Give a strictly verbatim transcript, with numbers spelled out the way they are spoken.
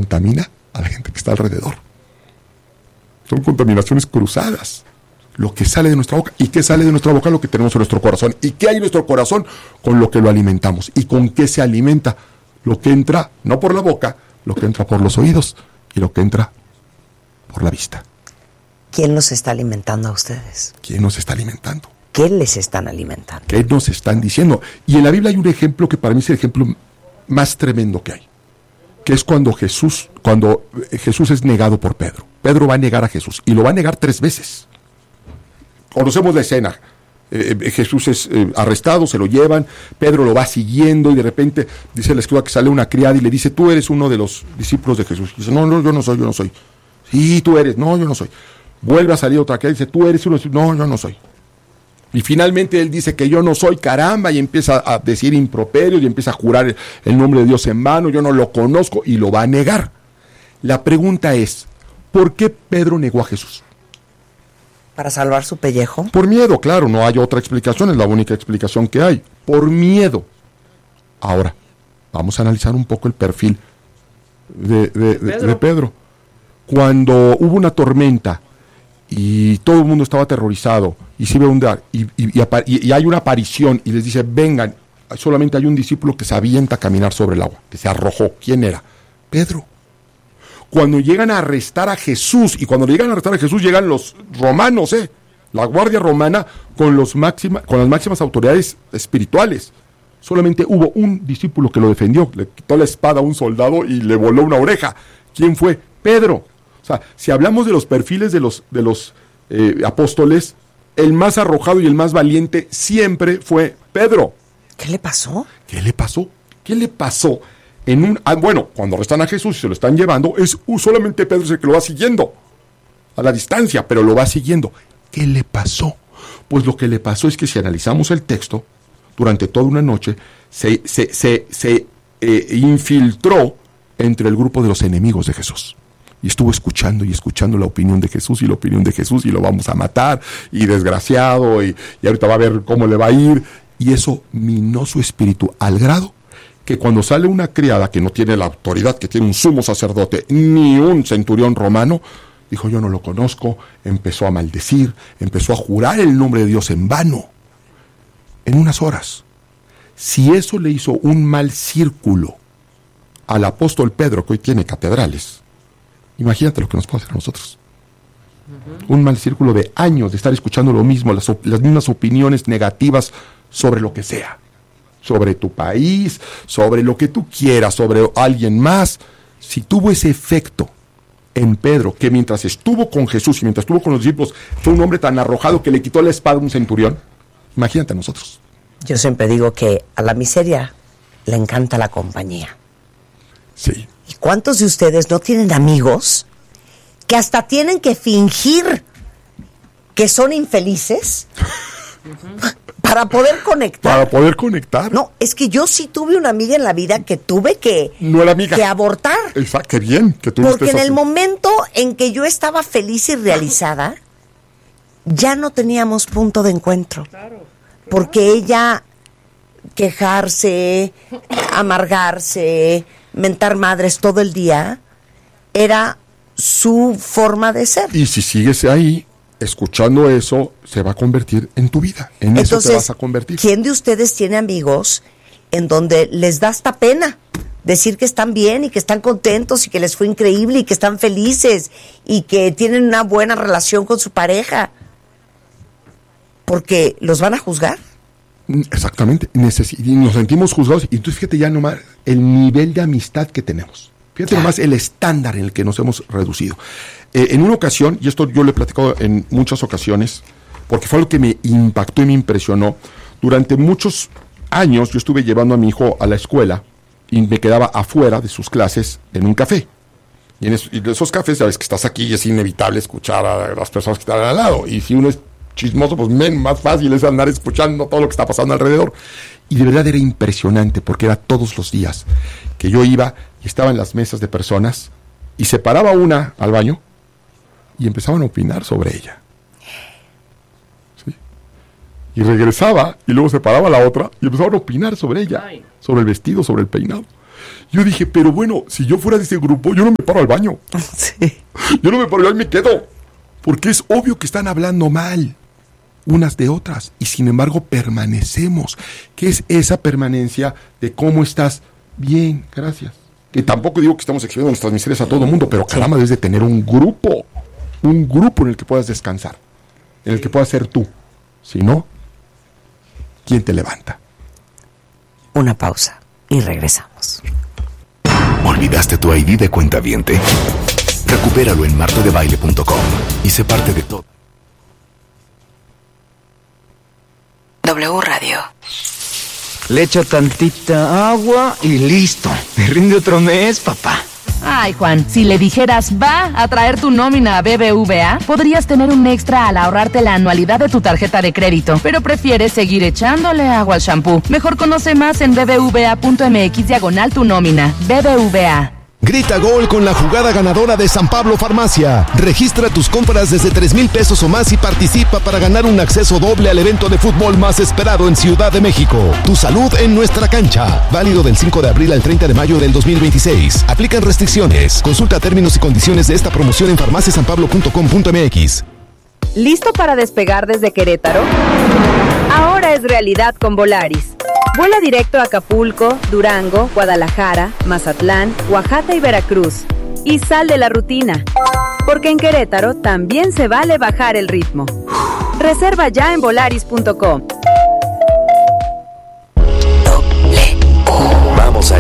contamina a la gente que está alrededor. Son contaminaciones cruzadas. Lo que sale de nuestra boca. ¿Y qué sale de nuestra boca? Lo que tenemos en nuestro corazón. ¿Y qué hay en nuestro corazón? Con lo que lo alimentamos. ¿Y con qué se alimenta? Lo que entra, no por la boca, lo que entra por los oídos y lo que entra por la vista. ¿Quién nos está alimentando a ustedes? ¿Quién nos está alimentando? ¿Qué les están alimentando? ¿Qué nos están diciendo? Y en la Biblia hay un ejemplo que para mí es el ejemplo más tremendo que hay. Que es cuando Jesús, cuando Jesús es negado por Pedro. Pedro va a negar a Jesús y lo va a negar tres veces. Conocemos la escena. Eh, eh, Jesús es eh, arrestado, se lo llevan, Pedro lo va siguiendo y de repente dice la escritura que sale una criada y le dice, tú eres uno de los discípulos de Jesús. Y dice, no, no, yo no soy, yo no soy. Sí, tú eres, no, yo no soy. Vuelve a salir otra criada y dice, tú eres uno, no, yo no soy. Y finalmente él dice que yo no soy, caramba, y empieza a decir improperios y empieza a jurar el, el nombre de Dios en vano, yo no lo conozco, y lo va a negar. La pregunta es, ¿por qué Pedro negó a Jesús? ¿Para salvar su pellejo? Por miedo, claro, no hay otra explicación, es la única explicación que hay. Por miedo. Ahora, vamos a analizar un poco el perfil de, de, de, Pedro. de Pedro. Cuando hubo una tormenta y todo el mundo estaba aterrorizado y se ve un dar y, y, y, y hay una aparición y les dice, vengan, solamente hay un discípulo que se avienta a caminar sobre el agua, que se arrojó. ¿Quién era? Pedro. Cuando llegan a arrestar a Jesús, y cuando llegan a arrestar a Jesús llegan los romanos, eh, la guardia romana con, los máxima, con las máximas autoridades espirituales. Solamente hubo un discípulo que lo defendió, le quitó la espada a un soldado y le voló una oreja. ¿Quién fue? Pedro. O sea, si hablamos de los perfiles de los, de los eh, apóstoles, el más arrojado y el más valiente siempre fue Pedro. ¿Qué le pasó? ¿Qué le pasó? ¿Qué le pasó? En un, ah, bueno, cuando arrestan a Jesús y se lo están llevando, es uh, solamente Pedro es el que lo va siguiendo, a la distancia, pero lo va siguiendo. ¿Qué le pasó? Pues lo que le pasó es que si analizamos el texto, durante toda una noche, se, se, se, se eh, infiltró entre el grupo de los enemigos de Jesús. Y estuvo escuchando y escuchando la opinión de Jesús y la opinión de Jesús, y lo vamos a matar, y desgraciado, y, y ahorita va a ver cómo le va a ir. Y eso minó su espíritu al grado que cuando sale una criada que no tiene la autoridad que tiene un sumo sacerdote ni un centurión romano, dijo, yo no lo conozco, empezó a maldecir, empezó a jurar el nombre de Dios en vano, en unas horas. Si eso le hizo un mal círculo al apóstol Pedro, que hoy tiene catedrales, imagínate lo que nos puede hacer a nosotros. Uh-huh. Un mal círculo de años de estar escuchando lo mismo, las, op- las mismas opiniones negativas sobre lo que sea. Sobre tu país, sobre lo que tú quieras, sobre alguien más. Si tuvo ese efecto en Pedro, que mientras estuvo con Jesús y mientras estuvo con los discípulos, fue un hombre tan arrojado que le quitó la espada a un centurión, imagínate a nosotros. Yo siempre digo que a la miseria le encanta la compañía. Sí. ¿Y cuántos de ustedes no tienen amigos que hasta tienen que fingir que son infelices? Para poder conectar. Para poder conectar. No, es que yo sí tuve una amiga en la vida que tuve que, no era amiga. que abortar. Exacto, qué bien que tú Porque estés en así. el momento en que yo estaba feliz y realizada, ya no teníamos punto de encuentro. Claro. Porque ella quejarse, amargarse, mentar madres todo el día, era su forma de ser. Y si sigues ahí, escuchando eso, se va a convertir en tu vida. En Entonces, eso te vas a convertir. ¿Quién de ustedes tiene amigos en donde les da hasta pena decir que están bien y que están contentos y que les fue increíble y que están felices y que tienen una buena relación con su pareja? Porque los van a juzgar. Exactamente. Necesi- y nos sentimos juzgados. Y entonces fíjate ya nomás el nivel de amistad que tenemos. Fíjate ya. nomás el estándar en el que nos hemos reducido. Eh, en una ocasión, y esto yo lo he platicado en muchas ocasiones, porque fue algo que me impactó y me impresionó, durante muchos años yo estuve llevando a mi hijo a la escuela y me quedaba afuera de sus clases en un café. Y en esos, y de esos cafés, sabes que estás aquí y es inevitable escuchar a las personas que están al lado. Y si uno es chismoso, pues men, más fácil es andar escuchando todo lo que está pasando alrededor. Y de verdad era impresionante, porque era todos los días que yo iba y estaba en las mesas de personas y se paraba una al baño y empezaban a opinar sobre ella. ¿Sí? Y regresaba y luego se paraba la otra y empezaban a opinar sobre ella, sobre el vestido, sobre el peinado. Yo dije, pero bueno, si yo fuera de ese grupo, yo no me paro al baño. Sí. Yo no me paro, yo ahí me quedo. Porque es obvio que están hablando mal unas de otras. Y sin embargo permanecemos. ¿Qué es esa permanencia de cómo estás? Bien, gracias. Que tampoco digo que estamos exhibiendo nuestras miserias a todo el mundo, pero caramba, debes de tener un grupo. Un grupo en el que puedas descansar. En el que puedas ser tú. Si no, ¿quién te levanta? Una pausa y regresamos. ¿Olvidaste tu I D de cuentaviente? Recupéralo en marta de baile punto com y sé parte de todo. W Radio. Le echo tantita agua y listo. Me rinde otro mes, papá. Ay, Juan, si le dijeras va a traer tu nómina a B B V A, podrías tener un extra al ahorrarte la anualidad de tu tarjeta de crédito, pero prefieres seguir echándole agua al shampoo. Mejor conoce más en bbva.mx diagonal tu nómina. B B V A. Grita gol con la jugada ganadora de San Pablo Farmacia. Registra tus compras desde tres mil pesos o más y participa para ganar un acceso doble al evento de fútbol más esperado en Ciudad de México. Tu salud en nuestra cancha. Válido del cinco de abril al treinta de mayo del dos mil veintiséis. Aplican restricciones. Consulta términos y condiciones de esta promoción en farmacia san pablo punto com punto m x. ¿Listo para despegar desde Querétaro? Ahora es realidad con Volaris. Vuela directo a Acapulco, Durango, Guadalajara, Mazatlán, Oaxaca y Veracruz. Y sal de la rutina. Porque en Querétaro también se vale bajar el ritmo. Reserva ya en volaris punto com. Vamos a